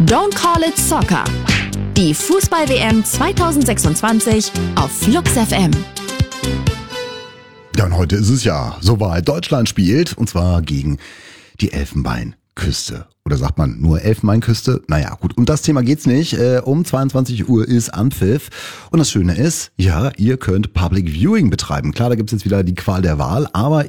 Don't Call It Soccer. Die Fußball-WM 2026 auf Flux FM. Ja, und heute ist es ja soweit. Deutschland spielt, und zwar gegen die Elfenbeinküste. Oder sagt man nur Elfenbeinküste? Naja, gut, um das Thema geht's nicht. Um 22 Uhr ist Anpfiff. Und das Schöne ist, ja, ihr könnt Public Viewing betreiben. Klar, da gibt's jetzt wieder die Qual der Wahl, aber